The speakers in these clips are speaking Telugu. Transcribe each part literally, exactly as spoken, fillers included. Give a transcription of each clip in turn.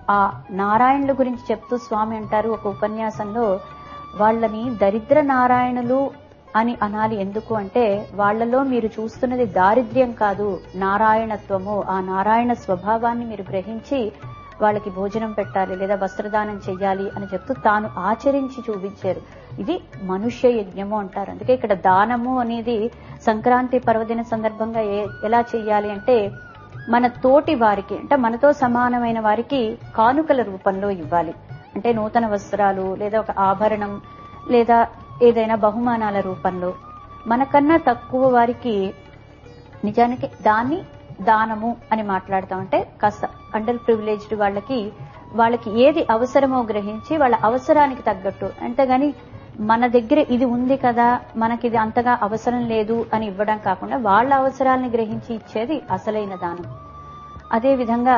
ఆ నారాయణుల గురించి చెప్తూ స్వామి అంటారు ఒక ఉపన్యాసంలో, వాళ్ళని దరిద్ర నారాయణులు అని అనాలి. ఎందుకు అంటే వాళ్లలో మీరు చూస్తున్నది దారిద్ర్యం కాదు, నారాయణత్వము. ఆ నారాయణ స్వభావాన్ని మీరు గ్రహించి వాళ్ళకి భోజనం పెట్టాలి లేదా వస్త్రదానం చెయ్యాలి అని చెప్తూ తాను ఆచరించి చూపించారు. ఇది మనుష్య యజ్ఞము అంటారు. అందుకే ఇక్కడ దానము అనేది సంక్రాంతి పర్వదిన సందర్భంగా ఎలా చెయ్యాలి అంటే, మన తోటి వారికి అంటే మనతో సమానమైన వారికి కానుకల రూపంలో ఇవ్వాలి. అంటే నూతన వస్త్రాలు లేదా ఒక ఆభరణం లేదా ఏదైనా బహుమానాల రూపంలో. మనకన్నా తక్కువ వారికి నిజానికి దాన్ని దానము అని మాట్లాడతాం. అంటే కాస్త అండర్ ప్రివిలేజ్డ్ వాళ్ళకి వాళ్ళకి ఏది అవసరమో గ్రహించి వాళ్ళ అవసరానికి తగ్గట్టు, అంతేగాని మన దగ్గర ఇది ఉంది కదా మనకి ఇది అంతగా అవసరం లేదు అని ఇవ్వడం కాకుండా వాళ్ళ అవసరాలని గ్రహించి ఇచ్చేది అసలైన దానం. అదే విధంగా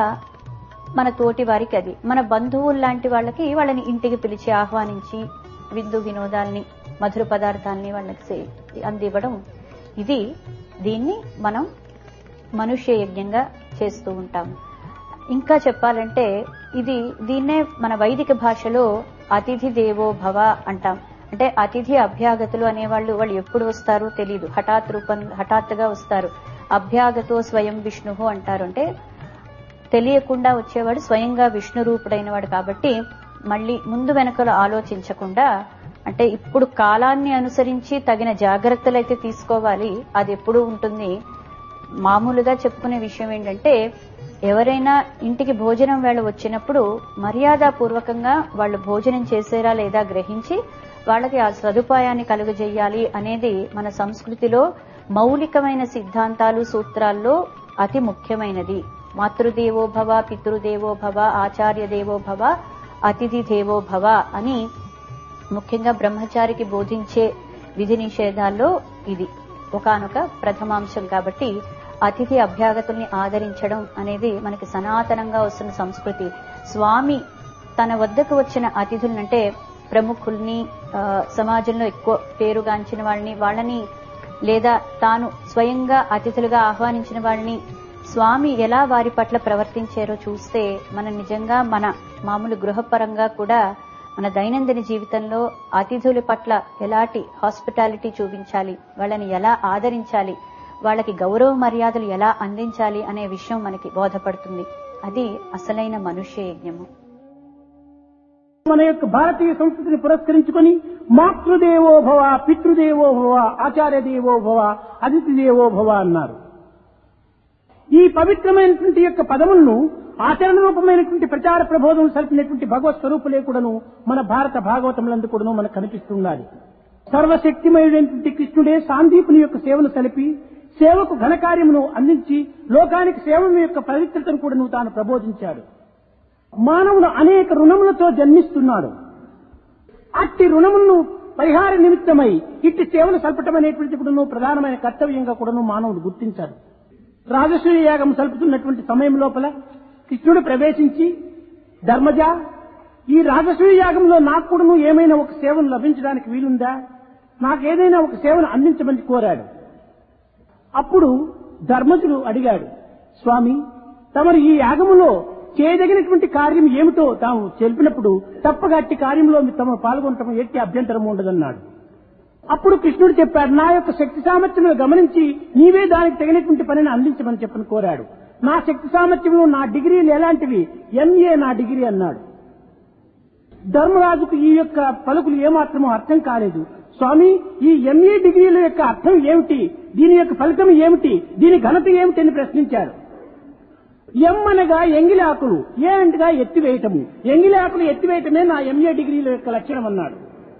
మన తోటి వారికి అది, మన బంధువులు లాంటి వాళ్ళకి వాళ్ళని ఇంటికి పిలిచి ఆహ్వానించి విందు వినోదాల్ని మధుర పదార్థాలని వాళ్ళకి అందివ్వడం, ఇది దీన్ని మనం మనుష్య యజ్ఞంగా చేస్తూ ఉంటాము. ఇంకా చెప్పాలంటే ఇది దీన్నే మన వైదిక భాషలో అతిథి దేవో భవ అంటాం. అంటే అతిథి అభ్యాగతులు అనేవాళ్ళు వాళ్ళు ఎప్పుడు వస్తారో తెలియదు, హఠాత్ రూపం హఠాత్తుగా వస్తారు. అభ్యాగతో స్వయం విష్ణువు అంటారు. అంటే తెలియకుండా వచ్చేవాడు స్వయంగా విష్ణు రూపుడైన వాడు. కాబట్టి మళ్ళీ ముందు వెనకలు ఆలోచించకుండా, అంటే ఇప్పుడు కాలాన్ని అనుసరించి తగిన జాగ్రత్తలు అయితే తీసుకోవాలి. అది ఎప్పుడు ఉంటుంది. మామూలుగా చెప్పుకునే విషయం ఏంటంటే, ఎవరైనా ఇంటికి భోజనం వేళ వచ్చినప్పుడు మర్యాదపూర్వకంగా వాళ్ళు భోజనం చేసేరా లేదా గ్రహించి వాళ్ళకి ఆ సదుపాయాన్ని కలుగజేయాలి అనేది మన సంస్కృతిలో మౌలికమైన సిద్ధాంతాలు సూత్రాల్లో అతి ముఖ్యమైనది. మాతృదేవో భవ, పితృదేవో భవ, ఆచార్య దేవో భవ, అతిథి దేవో భవ అని ముఖ్యంగా బ్రహ్మచారికి బోధించే విధి నిషేధాల్లో ఇది ఒకానొక ప్రథమాంశం. కాబట్టి అతిథి అభ్యాగతుల్ని ఆదరించడం అనేది మనకి సనాతనంగా వస్తున్న సంస్కృతి. స్వామి తన వద్దకు వచ్చిన అతిథులనంటే ప్రముఖుల్ని, సమాజంలో ఎక్కువ పేరుగాంచిన వాళ్ళని వాళ్ళని లేదా తాను స్వయంగా అతిథులుగా ఆహ్వానించిన వాళ్ళని స్వామి ఎలా వారి పట్ల ప్రవర్తించారో చూస్తే మనం నిజంగా మన మామూలు గృహపరంగా కూడా మన దైనందిన జీవితంలో అతిథుల పట్ల ఎలాంటి హాస్పిటాలిటీ చూపించాలి, వాళ్ళని ఎలా ఆదరించాలి, వాళ్ళకి గౌరవ మర్యాదలు ఎలా అందించాలి అనే విషయం మనకి బోధపడుతుంది. అది అసలైన మనుష్య యజ్ఞము. మన యొక్క భారతీయ సంస్కృతిని పురస్కరించుకొని మాతృదేవో భవ, పితృదేవో భవ, ఆచార్య దేవో భవ, అతిథి దేవో భవ అన్నారు. ఈ పవిత్రమైనటువంటి యొక్క పదములను ఆచరణ రూపమైనటువంటి ప్రచార ప్రబోధం సరిపినటువంటి భగవత్ స్వరూపులే కూడాను మన భారత భాగవతములందు కూడాను మనకు కనిపిస్తున్నది. సర్వశక్తిమయుడైనటువంటి కృష్ణుడే సాందీపుని యొక్క సేవను సలిపి సేవకు ఘనకార్యమును అందించి లోకానికి సేవల యొక్క పవిత్రతను కూడాను తాను ప్రబోధించాడు. మానవుడు అనేక రుణములతో జన్మిస్తున్నాడు. అట్టి రుణములను పరిహార నిమిత్తమై ఇట్టి సేవలు సల్పటం అనేటువంటి కూడాను ప్రధానమైన కర్తవ్యంగా కూడాను మానవుడు గుర్తించాడు. రాజసూయ యాగం సల్పుతున్నటువంటి సమయం లోపల కృష్ణుడు ప్రవేశించి, ధర్మజ, ఈ రాజసూయ యాగంలో నాకు కూడాను ఏమైనా ఒక సేవను లభించడానికి వీలుందా, నాకేదైనా ఒక సేవను అందించమని కోరాడు. అప్పుడు ధర్మజుడు అడిగాడు, స్వామి, తమరు ఈ యాగములో చేయదగినటువంటి కార్యం ఏమిటో తాము తెలిపినప్పుడు తప్పగా అట్టి కార్యంలో తమ పాల్గొనటం ఎట్టి అభ్యంతరం ఉండదన్నాడు. అప్పుడు కృష్ణుడు చెప్పాడు, నా యొక్క శక్తి సామర్థ్యములు గమనించి నీవే దానికి తగినటువంటి పనిని అందించమని చెప్పని కోరాడు. నా శక్తి సామర్థ్యంలో నా డిగ్రీలు ఎలాంటివి, ఎంఏ నా డిగ్రీ అన్నాడు. ధర్మరాజుకు ఈ యొక్క పలుకులు ఏమాత్రమూ అర్థం కాలేదు. స్వామి, ఈ ఎంఏ డిగ్రీల యొక్క అర్థం ఏమిటి, దీని యొక్క ఫలితం ఏమిటి, దీని ఘనత ఏమిటి అని ప్రశ్నించాడు. ఎం అనగా ఎంగిలి ఆకులు, ఏ అంటగా ఎత్తివేయటము, ఎంగిలి ఆకులు ఎత్తివేయటమే నా ఎంఏ డిగ్రీల యొక్క లక్షణం అన్నాడు.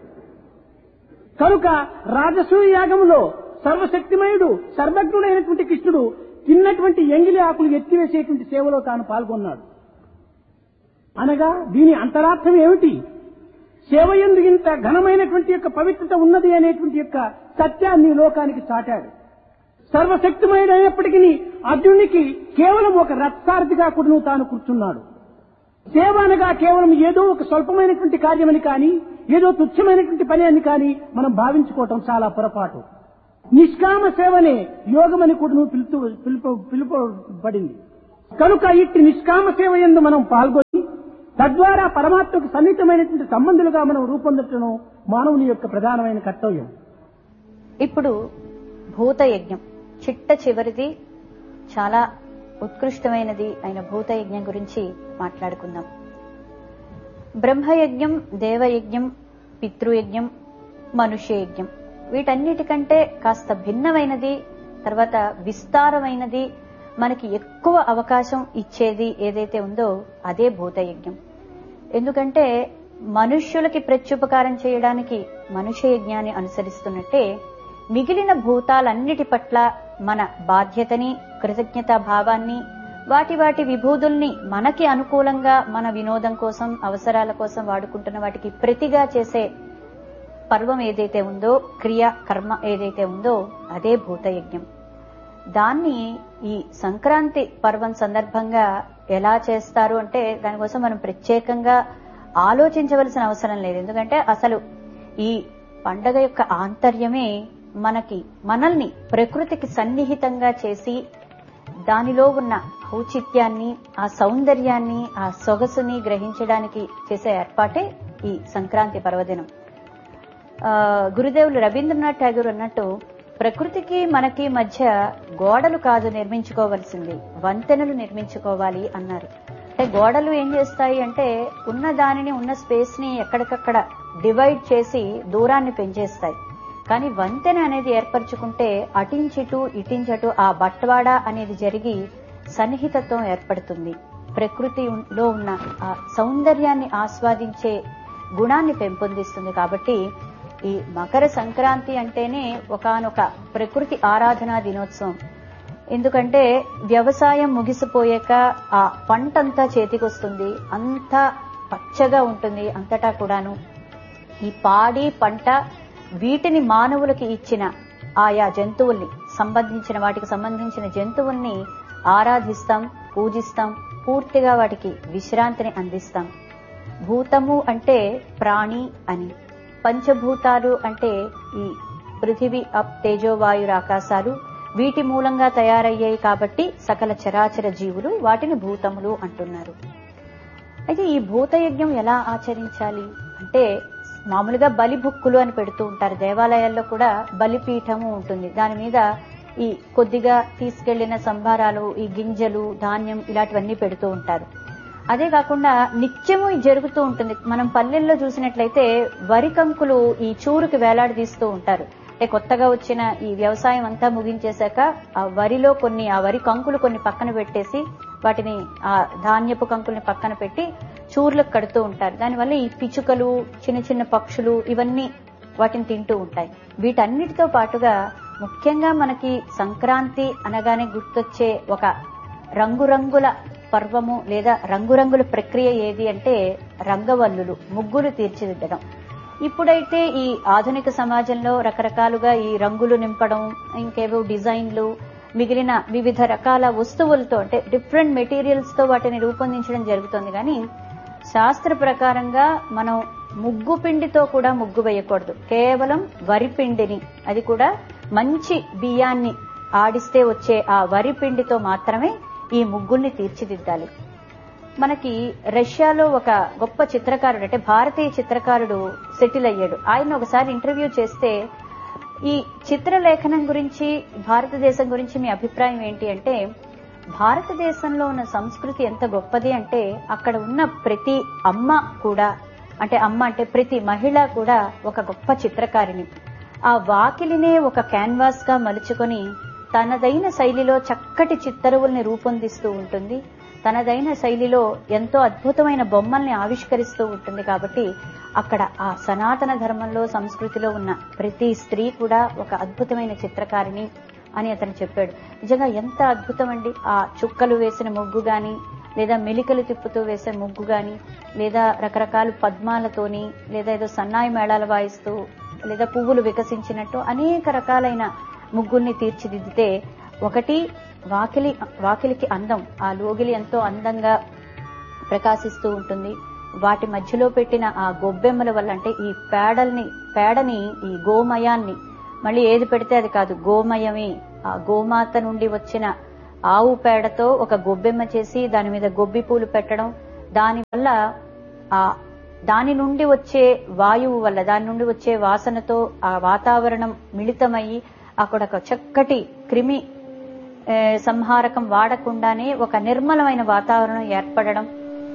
కనుక రాజసూయ యాగంలో సర్వశక్తిమయుడు సర్వజ్ఞుడైనటువంటి కృష్ణుడు తిన్నటువంటి ఎంగిలి ఆకులు ఎత్తివేసేటువంటి సేవలో తాను పాల్గొన్నాడు. అనగా దీని అంతరార్థం ఏమిటి, సేవ యందు ఇంత ఘనమైనటువంటి యొక్క పవిత్రత ఉన్నది అనేటువంటి యొక్క సత్యాన్ని లోకానికి చాటాడు. సర్వశక్తిమయుడైనప్పటికీ అర్జునునికి కేవలం ఒక రథసారథిగా కూడా తాను కూర్చున్నాడు. సేవ అనగా కేవలం ఏదో ఒక స్వల్పమైనటువంటి కార్యమని కానీ ఏదో తుచ్చమైనటువంటి పని అని కానీ మనం భావించుకోవటం చాలా పొరపాటు. నిష్కామ సేవనే యోగమని కూడా పిలుపు పిలుపు పిలుపబడింది. కనుక ఇట్టి నిష్కామ సేవ యందు మనం పాల్గొని తద్వారా పరమాత్మకు సన్నిహితమైనటువంటి సంబంధులుగా మనం రూపొందటం మానవుని యొక్క ప్రధానమైన కర్తవ్యం. ఇప్పుడు భూత యజ్ఞం చిట్ట చివరిది, చాలా ఉత్కృష్టమైనది అయిన భూత యజ్ఞం గురించి మాట్లాడుకుందాం. బ్రహ్మయజ్ఞం, దేవయజ్ఞం, పితృయజ్ఞం, మనుష్య యజ్ఞం వీటన్నిటికంటే కాస్త భిన్నమైనది, తర్వాత విస్తారమైనది, మనకి ఎక్కువ అవకాశం ఇచ్చేది ఏదైతే ఉందో అదే భూతయజ్ఞం. ఎందుకంటే మనుష్యులకి ప్రత్యుపకారం చేయడానికి మనుష్య యజ్ఞాన్ని అనుసరిస్తున్నట్టే మిగిలిన భూతాలన్నిటి పట్ల మన బాధ్యతని, కృతజ్ఞతా భావాన్ని, వాటి వాటి విభూతుల్ని మనకి అనుకూలంగా మన వినోదం కోసం, అవసరాల కోసం వాడుకుంటున్న వాటికి ప్రతిగా చేసే పర్వం ఏదైతే ఉందో, క్రియ కర్మ ఏదైతే ఉందో అదే భూతయజ్ఞం. దాన్ని ఈ సంక్రాంతి పర్వం సందర్భంగా ఎలా చేస్తారు అంటే దానికోసం మనం ప్రత్యేకంగా ఆలోచించవలసిన అవసరం లేదు. ఎందుకంటే అసలు ఈ పండగ యొక్క ఆంతర్యమే మనకి మనల్ని ప్రకృతికి సన్నిహితంగా చేసి దానిలో ఉన్న ఔచిత్యాన్ని, ఆ సౌందర్యాన్ని, ఆ సొగసుని గ్రహించడానికి చేసే ఏర్పాటే ఈ సంక్రాంతి పర్వదినం. గురుదేవులు రవీంద్రనాథ్ ఠాగూర్ అన్నట్టు ప్రకృతికి మనకి మధ్య గోడలు కాదు నిర్మించుకోవలసింది, వంతెనలు నిర్మించుకోవాలి అన్నారు. అంటే గోడలు ఏం చేస్తాయి అంటే ఉన్న దానిని, ఉన్న స్పేస్ ని ఎక్కడికక్కడ డివైడ్ చేసి దూరాన్ని పెంచేస్తాయి. కానీ వంతెన అనేది ఏర్పరచుకుంటే అటించిటు ఇటించటు ఆ బట్వాడ అనేది జరిగి సన్నిహితత్వం ఏర్పడుతుంది. ప్రకృతిలో ఉన్న ఆ సౌందర్యాన్ని ఆస్వాదించే గుణాన్ని పెంపొందిస్తుంది. కాబట్టి ఈ మకర సంక్రాంతి అంటేనే ఒకానొక ప్రకృతి ఆరాధనా దినోత్సవం. ఎందుకంటే వ్యవసాయం ముగిసిపోయాక ఆ పంటంతా చేతికొస్తుంది, అంతా పచ్చగా ఉంటుంది అంతటా కూడాను. ఈ పాడి పంట వీటిని మానవులకి ఇచ్చిన ఆయా జంతువుల్ని, సంబంధించిన వాటికి సంబంధించిన జంతువుల్ని ఆరాధిస్తాం, పూజిస్తాం, పూర్తిగా వాటికి విశ్రాంతిని అందిస్తాం. భూతము అంటే ప్రాణి అని, పంచభూతాలు అంటే ఈ పృథివీ, అప్, తేజోవాయుర ఆకాశాలు వీటి మూలంగా తయారయ్యాయి కాబట్టి సకల చరాచర జీవులు వాటిని భూతములు అంటున్నారు. అయితే ఈ భూతయజ్ఞం ఎలా ఆచరించాలి అంటే మామూలుగా బలి బుక్కులు అని పెడుతూ ఉంటారు. దేవాలయాల్లో కూడా బలిపీఠము ఉంటుంది. దాని మీద ఈ కొద్దిగా తీసుకెళ్లిన సంభారాలు, ఈ గింజలు, ధాన్యం ఇలాంటివన్నీ పెడుతూ ఉంటారు. అదే కాకుండా నిత్యము జరుగుతూ ఉంటుంది. మనం పల్లెల్లో చూసినట్లయితే వరి కంకులు ఈ చూరుకి వేలాడదీస్తూ ఉంటారు. అంటే కొత్తగా వచ్చిన ఈ వ్యవసాయం అంతా ముగించేశాక ఆ వరిలో కొన్ని, ఆ వరి కంకులు కొన్ని పక్కన పెట్టేసి వాటిని, ఆ ధాన్యపు కంకుల్ని పక్కన పెట్టి చూర్లకు కడుతూ ఉంటారు. దానివల్ల ఈ పిచుకలు, చిన్న చిన్న పక్షులు ఇవన్నీ వాటిని తింటూ ఉంటాయి. వీటన్నిటితో పాటుగా ముఖ్యంగా మనకి సంక్రాంతి అనగానే గుర్తొచ్చే ఒక రంగురంగుల పర్వము లేదా రంగురంగుల ప్రక్రియ ఏది అంటే రంగవల్లులు, ముగ్గులు తీర్చిదిద్దడం. ఇప్పుడైతే ఈ ఆధునిక సమాజంలో రకరకాలుగా ఈ రంగులు నింపడం, ఇంకేవో డిజైన్లు, మిగిలిన వివిధ రకాల వస్తువులతో అంటే డిఫరెంట్ మెటీరియల్స్ తో వాటిని రూపొందించడం జరుగుతుంది. కానీ శాస్త్ర ప్రకారంగా మనం ముగ్గు పిండితో కూడా ముగ్గు వేయకూడదు. కేవలం వరి పిండిని, అది కూడా మంచి బియ్యాన్ని ఆడిస్తే వచ్చే ఆ వరి పిండితో మాత్రమే ఈ ముగ్గుల్ని తీర్చిదిద్దాలి. మనకి రష్యాలో ఒక గొప్ప చిత్రకారుడు, అంటే భారతీయ చిత్రకారుడు సెటిల్ అయ్యాడు. ఆయన ఒకసారి ఇంటర్వ్యూ చేస్తే ఈ చిత్రలేఖనం గురించి, భారతదేశం గురించి మీ అభిప్రాయం ఏంటి అంటే, భారతదేశంలో ఉన్న సంస్కృతి ఎంత గొప్పది అంటే అక్కడ ఉన్న ప్రతి అమ్మ కూడా, అంటే అమ్మ అంటే ప్రతి మహిళ కూడా ఒక గొప్ప చిత్రకారిణి. ఆ వాకిలినే ఒక క్యాన్వాస్ గా మలుచుకొని తనదైన శైలిలో చక్కటి చిత్తరువుల్ని రూపొందిస్తూ ఉంటుంది. తనదైన శైలిలో ఎంతో అద్భుతమైన బొమ్మల్ని ఆవిష్కరిస్తూ ఉంటుంది. కాబట్టి అక్కడ ఆ సనాతన ధర్మంలో, సంస్కృతిలో ఉన్న ప్రతి స్త్రీ కూడా ఒక అద్భుతమైన చిత్రకారిణి అని అతను చెప్పాడు. నిజంగా ఎంత అద్భుతం అండి. ఆ చుక్కలు వేసిన ముగ్గు గాని, లేదా మెలికలు తిప్పుతూ వేసే ముగ్గు గాని, లేదా రకరకాల పద్మాలతోని, లేదా ఏదో సన్నాయి మేళాలు వాయిస్తూ, లేదా పువ్వులు వికసించినట్టు అనేక రకాలైన ముగ్గుల్ని తీర్చిదిద్దితే ఒకటి వాకిలి వాకిలికి అందం, ఆ లోగిలి ఎంతో అందంగా ప్రకాశిస్తూ ఉంటుంది. వాటి మధ్యలో పెట్టిన ఆ గొబ్బెమ్మల వల్ల, అంటే ఈ పేడల్ని పేడని ఈ గోమయాన్ని, మళ్ళీ ఏది పెడితే అది కాదు, గోమయమే, ఆ గోమాత నుండి వచ్చిన ఆవు పేడతో ఒక గొబ్బెమ్మ చేసి దాని మీద గొబ్బి పూలు పెట్టడం, దానివల్ల ఆ దాని నుండి వచ్చే వాయువు వల్ల, దాని నుండి వచ్చే వాసనతో ఆ వాతావరణం మిళితమయ్యి అక్కడ ఒక చక్కటి క్రిమి సంహారకం వాడకుండానే ఒక నిర్మలమైన వాతావరణం ఏర్పడడం,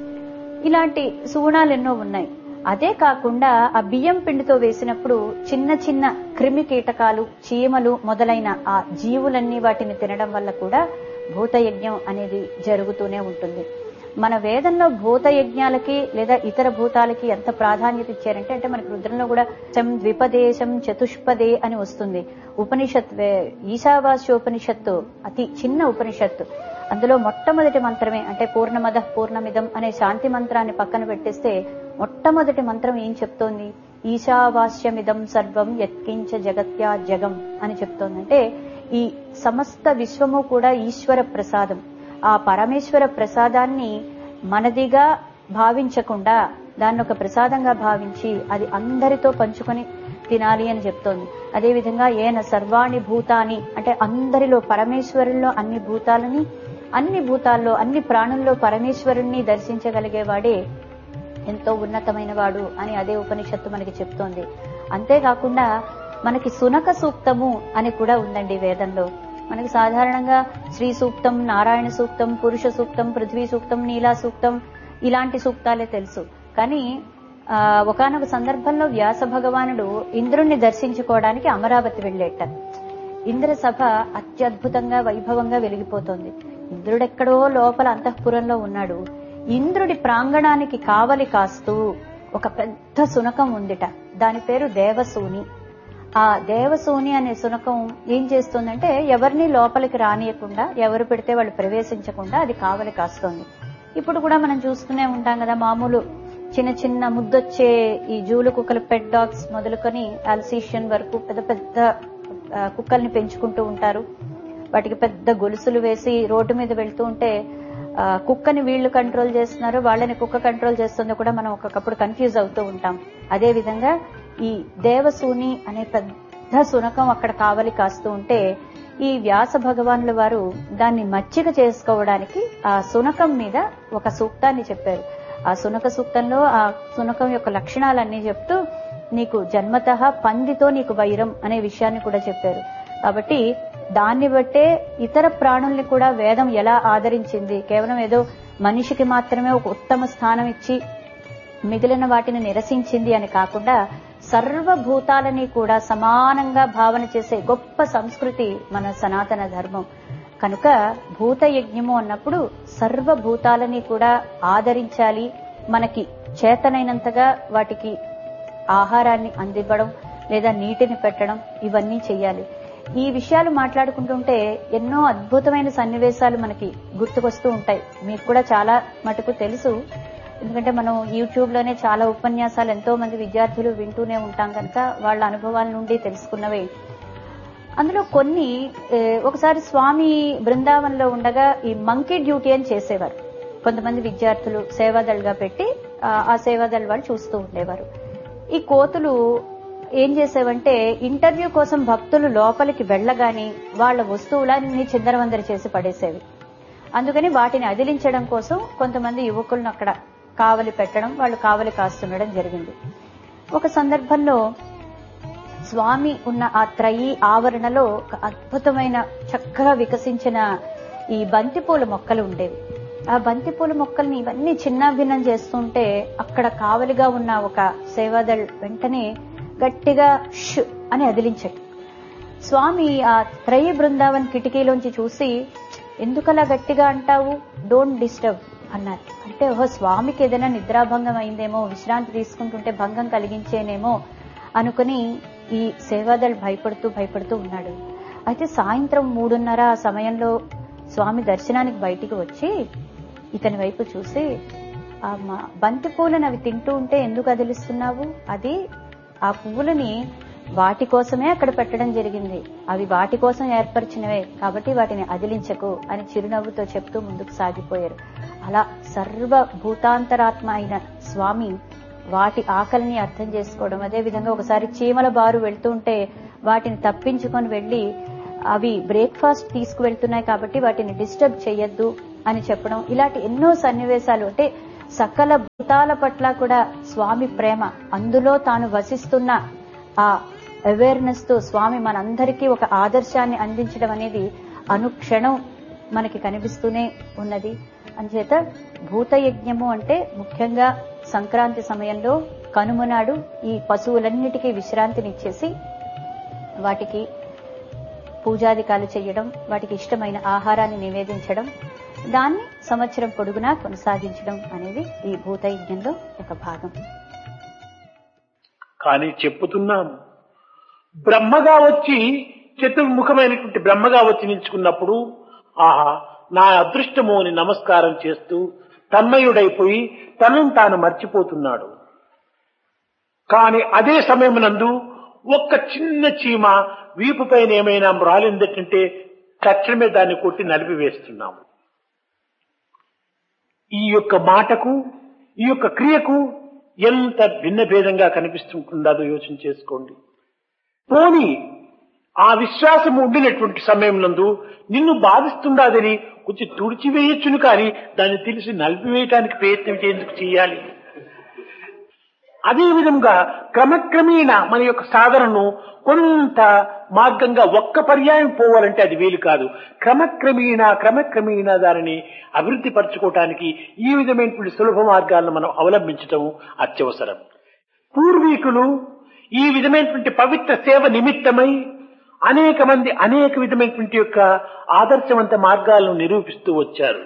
ఇలాంటి సుగుణాలు ఎన్నో ఉన్నాయి. అదే కాకుండా ఆ బియ్యం పిండితో వేసినప్పుడు చిన్న చిన్న క్రిమి కీటకాలు, చీమలు మొదలైన ఆ జీవులన్నీ వాటిని తినడం వల్ల కూడా భూతయజ్ఞం అనేది జరుగుతూనే ఉంటుంది. మన వేదంలో భూతయజ్ఞాలకి లేదా ఇతర భూతాలకి ఎంత ప్రాధాన్యత ఇచ్చారంటే, అంటే మనకి రుద్రంలో కూడా చం ద్విపదేశం చతుష్పదే అని వస్తుంది. ఉపనిషత్ ఈశావాస్యోపనిషత్తు అతి చిన్న ఉపనిషత్తు. అందులో మొట్టమొదటి మంత్రమే, అంటే పూర్ణమద పూర్ణమిదం అనే శాంతి మంత్రాన్ని పక్కన పెట్టేస్తే మొట్టమొదటి మంత్రం ఏం చెప్తోంది? ఈశావాస్యమిదం సర్వం యత్కించ జగత్యా జగం అని చెప్తోంది. అంటే ఈ సమస్త విశ్వము కూడా ఈశ్వర ప్రసాదం. ఆ పరమేశ్వర ప్రసాదాన్ని మనదిగా భావించకుండా దాన్ని ఒక ప్రసాదంగా భావించి అది అందరితో పంచుకొని తినాలి అని చెప్తోంది. అదేవిధంగా ఏన సర్వాణి భూతాని అంటే అందరిలో పరమేశ్వరుల్లో అన్ని భూతాలని, అన్ని భూతాల్లో అన్ని ప్రాణుల్లో పరమేశ్వరుణ్ణి దర్శించగలిగేవాడే ఎంతో ఉన్నతమైన వాడు అని అదే ఉపనిషత్తు మనకి చెప్తోంది. అంతేకాకుండా మనకి సునక సూక్తము అని కూడా ఉందండి వేదంలో. మనకి సాధారణంగా శ్రీ సూక్తం, నారాయణ సూక్తం, పురుష సూక్తం, పృథ్వీ సూక్తం, నీలా సూక్తం ఇలాంటి సూక్తాలే తెలుసు. కానీ ఆ ఒకానొక సందర్భంలో వ్యాస భగవానుడు ఇంద్రుణ్ణి దర్శించుకోవడానికి అమరావతి వెళ్లేట. ఇంద్ర సభ అత్యద్భుతంగా వైభవంగా వెలిగిపోతోంది. ఇంద్రుడెక్కడో లోపల అంతఃపురంలో ఉన్నాడు. ఇంద్రుడి ప్రాంగణానికి కావలి కాస్తూ ఒక పెద్ద శునకం ఉందిట. దాని పేరు దేవసూని. ఆ దేవసూని అనే శునకం ఏం చేస్తుందంటే ఎవరిని లోపలికి రానియకుండా, ఎవరు పెడితే వాళ్ళు ప్రవేశించకుండా అది కావలి కాస్తోంది. ఇప్పుడు కూడా మనం చూస్తూనే ఉంటాం కదా, మామూలు చిన్న చిన్న ముద్దొచ్చే ఈ జూలు కుక్కలు, పెట్ డాగ్స్ మొదలుకొని అల్సీషియన్ వరకు పెద్ద పెద్ద కుక్కల్ని పెంచుకుంటూ ఉంటారు. వాటికి పెద్ద గొలుసులు వేసి రోడ్డు మీద వెళ్తూ ఉంటే కుక్కని వీళ్లు కంట్రోల్ చేస్తున్నారు, వాళ్ళని కుక్క కంట్రోల్ చేస్తుందో కూడా మనం ఒక్కొక్కప్పుడు కన్ఫ్యూజ్ అవుతూ ఉంటాం. అదే విధంగా ఈ దేవసూని అనే పెద్ద శునకం అక్కడ కావలి కాస్తూ ఉంటే ఈ వ్యాస భగవానుల వారు దాన్ని మచ్చిక చేసుకోవడానికి ఆ శునకం మీద ఒక సూక్తాన్ని చెప్పారు. ఆ శునక సూక్తంలో ఆ శునకం యొక్క లక్షణాలన్నీ చెప్తూ నీకు జన్మతః పందితో నీకు వైరం అనే విషయాన్ని కూడా చెప్పారు. కాబట్టి దాన్ని బట్టే ఇతర ప్రాణుల్ని కూడా వేదం ఎలా ఆదరించింది, కేవలం ఏదో మనిషికి మాత్రమే ఒక ఉత్తమ స్థానం ఇచ్చి మిగిలిన వాటిని నిరసించింది అని కాకుండా సర్వభూతాలని కూడా సమానంగా భావన చేసే గొప్ప సంస్కృతి మన సనాతన ధర్మం. కనుక భూత యజ్ఞము అన్నప్పుడు సర్వభూతాలని కూడా ఆదరించాలి, మనకి చేతనైనంతగా వాటికి ఆహారాన్ని అందివ్వడం లేదా నీటిని పెట్టడం ఇవన్నీ చెయ్యాలి. ఈ విషయాలు మాట్లాడుకుంటుంటే ఎన్నో అద్భుతమైన సన్నివేశాలు మనకి గుర్తుకొస్తూ ఉంటాయి. మీకు కూడా చాలా మటుకు తెలుసు, ఎందుకంటే మనం యూట్యూబ్ లోనే చాలా ఉపన్యాసాలు ఎంతో మంది విద్యార్థులు వింటూనే ఉంటాం కనుక వాళ్ళ అనుభవాల నుండి తెలుసుకున్నవే. అందులో కొన్ని ఒకసారి స్వామి బృందావనంలో ఉండగా ఈ మంకీ డ్యూటీ అని చేసేవారు. కొంతమంది విద్యార్థులు సేవాదళగా పెట్టి ఆ సేవాదళ వాళ్ళు చూస్తూ ఉండేవారు. ఈ కోతులు ఏం చేసేవంటే ఇంటర్వ్యూ కోసం భక్తులు లోపలికి వెళ్లగాని వాళ్ళ వస్తువులన్నీ చిందరవందర చేసి పడేసేవి. అందుకని వాటిని అదిలించడం కోసం కొంతమంది యువకులను అక్కడ కావలి పెట్టడం, వాళ్ళు కావలి కాస్తుండడం జరిగింది. ఒక సందర్భంలో స్వామి ఉన్న ఆ త్రయీ ఆవరణలో ఒక అద్భుతమైన చక్కగా వికసించిన ఈ బంతిపూల మొక్కలు ఉండేవి. ఆ బంతిపూల మొక్కల్ని ఇవన్నీ చిన్నాభిన్నం చేస్తుంటే అక్కడ కావలిగా ఉన్న ఒక సేవాదళ్ వెంటనే గట్టిగా ష్ అని అదిలించాడు. స్వామి ఆ త్రయీ బృందావన్ కిటికీలోంచి చూసి ఎందుకలా గట్టిగా అంటావు, డోంట్ డిస్టర్బ్ అన్నారు. అంటే ఓహో స్వామికి ఏదైనా నిద్రాభంగం అయిందేమో, విశ్రాంతి తీసుకుంటుంటే భంగం కలిగించేనేమో అనుకుని ఈ సేవాదళ్ భయపడుతూ భయపడుతూ ఉన్నాడు. అయితే సాయంత్రం మూడున్నర ఆ సమయంలో స్వామి దర్శనానికి బయటికి వచ్చి ఇతని వైపు చూసి ఆ బంతి పూలను అవి తింటూ ఉంటే ఎందుకు అదిలిస్తున్నావు, అది ఆ పువ్వులని వాటి కోసమే అక్కడ పెట్టడం జరిగింది, అవి వాటి కోసం ఏర్పరిచినవే, కాబట్టి వాటిని అదిలించకు అని చిరునవ్వుతో చెప్తూ ముందుకు సాగిపోయారు. అలా సర్వభూతాంతరాత్మ అయిన స్వామి వాటి ఆకలిని అర్థం చేసుకోవడం. అదేవిధంగా ఒకసారి చీమల బారు వెళ్తూ ఉంటే వాటిని తప్పించుకొని వెళ్లి అవి బ్రేక్ఫాస్ట్ తీసుకువెళ్తున్నాయి కాబట్టి వాటిని డిస్టర్బ్ చేయొద్దు అని చెప్పడం. ఇలాంటి ఎన్నో సన్నివేశాలు, అంటే సకల భూతాల పట్ల కూడా స్వామి ప్రేమ, అందులో తాను వసిస్తున్న ఆ అవేర్నెస్ తో స్వామి మనందరికీ ఒక ఆదర్శాన్ని అందించడం అనేది అనుక్షణం మనకి కనిపిస్తూనే ఉన్నది. అంచేత భూతయజ్ఞము అంటే ముఖ్యంగా సంక్రాంతి సమయంలో కనుమనాడు ఈ పశువులన్నిటికీ విశ్రాంతినిచ్చేసి వాటికి పూజాదికాలు చేయడం, వాటికి ఇష్టమైన ఆహారాన్ని నివేదించడం, దాన్ని సంవత్సరం పొడుగునా కొనసాగించడం అనేది ఈ భూతయజ్ఞంలో ఒక భాగం. కానీ చెప్పుతున్నాం, బ్రహ్మగా వచ్చి చతుర్ముఖమైనటువంటి బ్రహ్మగా వచ్చి నిలుచుకున్నప్పుడు ఆహా నా అదృష్టము అని నమస్కారం చేస్తూ తన్మయుడైపోయి తనను తాను మర్చిపోతున్నాడు. కాని అదే సమయమునందు ఒక్క చిన్న చీమ వీపు పైన ఏమైనా రాలిందంటే తక్షణమే దాన్ని కొట్టి నలిపివేస్తున్నాము. ఈ యొక్క మాటకు ఈ యొక్క క్రియకు ఎంత భిన్న భేదంగా కనిపిస్తుంటుందో యోచన చేసుకోండి. పోనీ ఆ విశ్వాసం ఉండినటువంటి సమయంలో నిన్ను బాధిస్తుండదని కొంచెం తుడిచివేయచ్చును, కానీ దాన్ని తెలిసి నలిపివేయటానికి ప్రయత్నం చేందుకు చేయాలి. అదే విధంగా క్రమక్రమేణా మన యొక్క సాధనను కొంత మార్గంగా ఒక్క పర్యాయం పోవాలంటే అది వీలు కాదు. క్రమక్రమేణా క్రమక్రమేణా దానిని అభివృద్ధి పరచుకోవటానికి ఈ విధమైనటువంటి సులభ మార్గాలను మనం అవలంబించటం అత్యవసరం. పూర్వీకులు ఈ విధమైనటువంటి పవిత్ర సేవ నిమిత్తమై అనేక మంది అనేక విధమైనటువంటి యొక్క ఆదర్శవంత మార్గాలను నిరూపిస్తూ వచ్చారు.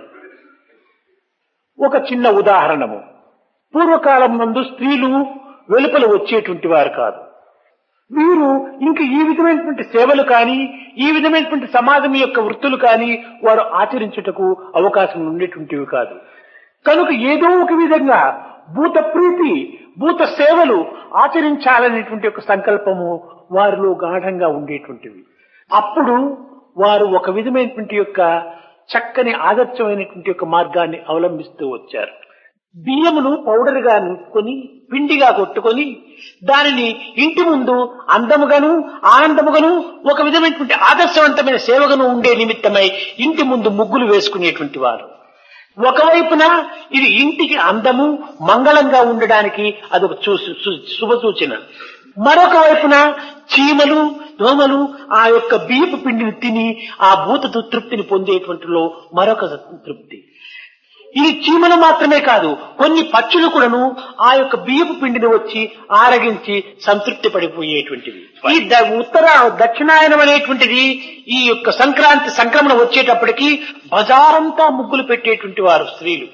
ఒక చిన్న ఉదాహరణము, పూర్వకాలం నందు స్త్రీలు వెలుపల వచ్చేటువంటి వారు కాదు. వీరు ఇంక ఈ విధమైనటువంటి సేవలు కానీ ఈ విధమైనటువంటి సమాజం యొక్క వృత్తులు కానీ వారు ఆచరించుటకు అవకాశం ఉండేటువంటివి కాదు. కనుక ఏదో ఒక విధంగా భూత ప్రీతి భూత సేవలు ఆచరించాలనేటువంటి ఒక సంకల్పము వారిలో గాఢంగా ఉండేటువంటివి. అప్పుడు వారు ఒక విధమైనటువంటి యొక్క చక్కని ఆదర్శమైనటువంటి యొక్క మార్గాన్ని అవలంబిస్తూ వచ్చారు. బియ్యమును పౌడర్ గా నూసుకొని పిండిగా కొట్టుకొని దానిని ఇంటి ముందు అందముగాను ఆనందముగాను ఒక విధమైనటువంటి ఆదర్శవంతమైన సేవగాను ఉండే నిమిత్తమై ఇంటి ముందు ముగ్గులు వేసుకునేటువంటి వారు. ఒకవైపున ఇది ఇంటికి అందము మంగళంగా ఉండడానికి అదొక శుభ సూచన, మరొక వైపున చీమలు దోమలు ఆ యొక్క బియ్యపు పిండిని తిని ఆ భూత తృప్తిని పొందేటువంటిలో మరొక తృప్తి. ఈ చీమలు మాత్రమే కాదు, కొన్ని పక్షులు కూడాను ఆ యొక్క బియ్యపు పిండిని వచ్చి ఆరగించి సంతృప్తి పడిపోయేటువంటివి. ఈ ఉత్తర దక్షిణాయనం అనేటువంటిది ఈ యొక్క సంక్రాంతి సంక్రమణ వచ్చేటప్పటికి బజారంతా ముగ్గులు పెట్టేటువంటి వారు స్త్రీలు.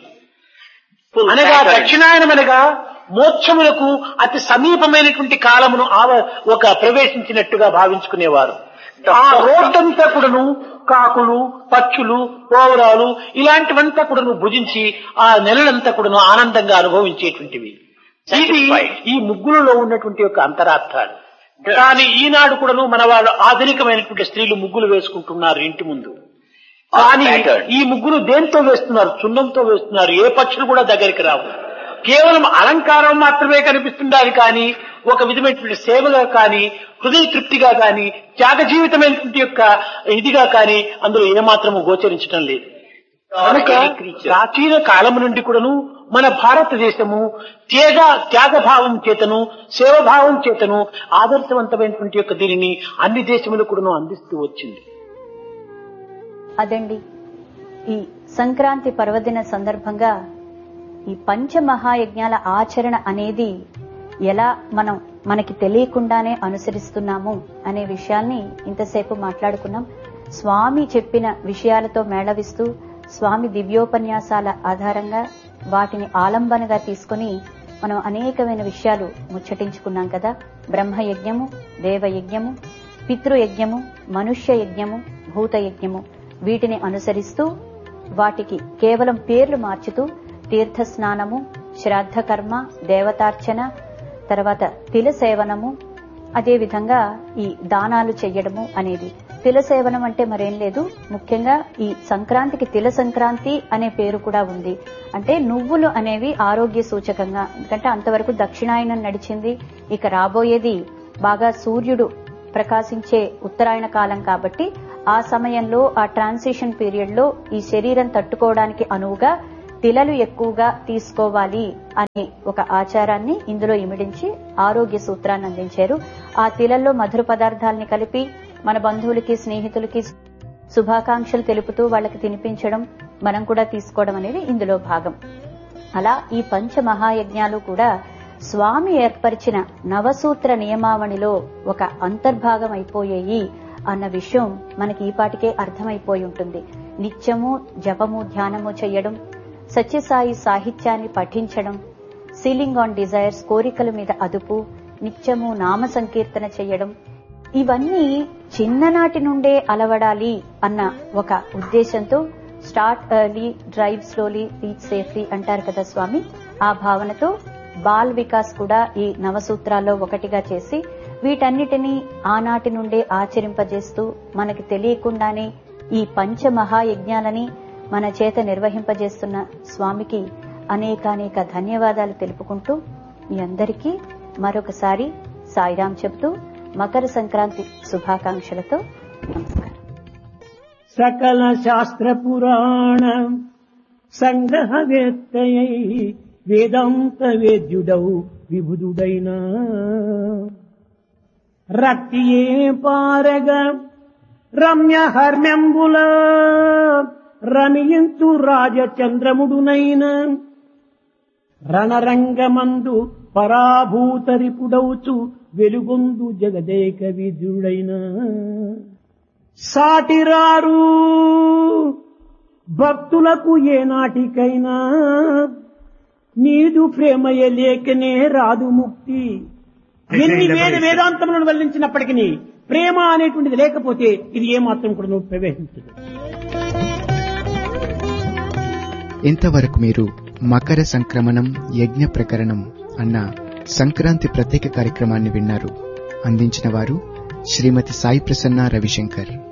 అనగా దక్షిణాయనం అనగా మోక్షములకు అతి సమీపమైనటువంటి కాలమును ఆవ ఒక ప్రవేశించినట్టుగా భావించుకునేవారు. ఆ రోడ్డంతా కూడాను కాకులు పక్షులు పోవరాలు ఇలాంటివంతా కూడాను భుజించి ఆ నెలలంతా కూడాను ఆనందంగా అనుభవించేటువంటివి. ఇది ఈ ముగ్గులలో ఉన్నటువంటి యొక్క అంతరార్థాలు. కానీ ఈనాడు కూడాను మన వాళ్ళు ఆధునికమైనటువంటి స్త్రీలు ముగ్గులు వేసుకుంటున్నారు ఇంటి ముందు. కానీ ఈ ముగ్గులు దేంతో వేస్తున్నారు? సున్నంతో వేస్తున్నారు. ఏ పక్షులు కూడా దగ్గరికి రావు. కేవలం అలంకారం మాత్రమే కనిపిస్తుండాలి, కానీ ఒక విధమైనటువంటి సేవగా కానీ హృదయ తృప్తిగా కానీ త్యాగ జీవితమైనటువంటి యొక్క ఇదిగా కానీ అందులో ఏమాత్రము గోచరించడం లేదు. కనుక ప్రాచీన కాలము నుండి కూడాను మన భారతదేశము త్యాగ త్యాగభావం చేతను సేవభావం చేతను ఆదర్శవంతమైనటువంటి యొక్క దీనిని అన్ని దేశములు కూడాను అందిస్తూ వచ్చింది. అదండి ఈ సంక్రాంతి పర్వదిన సందర్భంగా ఈ పంచమహాయజ్ఞాల ఆచరణ అనేది ఎలా మనం మనకి తెలియకుండానే అనుసరిస్తున్నాము అనే విషయాన్ని ఇంతసేపు మాట్లాడుకున్నాం. స్వామి చెప్పిన విషయాలతో మేళవిస్తూ స్వామి దివ్యోపన్యాసాల ఆధారంగా వాటిని ఆలంబనగా తీసుకుని మనం అనేకమైన విషయాలు ముచ్చటించుకున్నాం కదా. బ్రహ్మయజ్ఞము, దేవయజ్ఞము, పితృయజ్ఞము, మనుష్య యజ్ఞము, భూతయజ్ఞము, వీటిని అనుసరిస్తూ వాటికి కేవలం పేర్లు మార్చుతూ తీర్థస్నానము, శ్రాద్ధకర్మ, దేవతార్చన, తర్వాత తిల సేవనము, అదేవిధంగా ఈ దానాలు చెయ్యడము అనేది. తిల సేవనం అంటే మరేం లేదు, ముఖ్యంగా ఈ సంక్రాంతికి తిల సంక్రాంతి అనే పేరు కూడా ఉంది. అంటే నువ్వులు అనేవి ఆరోగ్య సూచకంగా, ఎందుకంటే అంతవరకు దక్షిణాయనం నడిచింది, ఇక రాబోయేది బాగా సూర్యుడు ప్రకాశించే ఉత్తరాయణ కాలం కాబట్టి ఆ సమయంలో ఆ ట్రాన్సిషన్ పీరియడ్ లో ఈ శరీరం తట్టుకోవడానికి అనువుగా తిలలు ఎక్కువగా తీసుకోవాలి అనే ఒక ఆచారాన్ని ఇందులో ఇమిడించి ఆరోగ్య సూత్రాన్ని అందించారు. ఆ తిలల్లో మధుర పదార్థాలని కలిపి మన బంధువులకి స్నేహితులకి శుభాకాంక్షలు తెలుపుతూ వాళ్ళకి తినిపించడం, మనం కూడా తీసుకోవడం అనేది ఇందులో భాగం. అలా ఈ పంచ మహాయజ్ఞాలు కూడా స్వామి ఏర్పరిచిన నవసూత్ర నియమావళిలో ఒక అంతర్భాగం అయిపోయాయి అన్న విషయం మనకి ఈపాటికే అర్థమైపోయి ఉంటుంది. నిత్యము జపము ధ్యానము చేయడం, సత్యసాయి సాహిత్యాన్ని పఠించడం, సీలింగ్ ఆన్ డిజైర్స్ కోరికల మీద అదుపు, నిత్యము నామ సంకీర్తన చేయడం, ఇవన్నీ చిన్ననాటి నుండే అలవడాలి అన్న ఒక ఉద్దేశంతో start early drive slowly reach safely అంటారు కదా స్వామి. ఆ భావనతో బాల్ వికాస్ కూడా ఈ నవసూత్రాల్లో ఒకటిగా చేసి వీటన్నిటినీ ఆనాటి నుండే ఆచరింపజేస్తూ మనకి తెలియకుండానే ఈ పంచ మహాయజ్ఞాలని మన చేత నిర్వహింపజేస్తున్న స్వామికి అనేకానేక ధన్యవాదాలు తెలుపుకుంటూ మీ అందరికీ మరొకసారి సాయిరాం చెప్తూ మకర సంక్రాంతి శుభాకాంక్షలతో నమస్కారం. సకల శాస్త్ర పురాణ సంగ్రహవేత్తయై వేదాంత వేద్యుడౌ విభుదుడైన రక్తియే పారగ రమ్య హర్మ్యంబుల రమియంతు రాజచంద్రముడునైన రణరంగమందు పరాభూతరిపుడౌచు వెలుగొందు జగదేక విద్యుడైన సాటిరారు భక్తులకు ఏనాటికైనా నీదు ప్రేమయ లేకనే రాదు ముక్తి. ఎన్ని వేద వేదాంతములను వెల్లించినప్పటికీ ప్రేమ అనేటువంటిది లేకపోతే ఇది ఏమాత్రం కూడా నువ్వు ప్రవేశించదు. ఇంతవరకు మీరు మకర సంక్రమణం యజ్ఞ ప్రకరణం అన్న సంక్రాంతి ప్రత్యేక కార్యక్రమాన్ని విన్నారు. అందించిన వారు శ్రీమతి సాయి ప్రసన్న రవిశంకర్.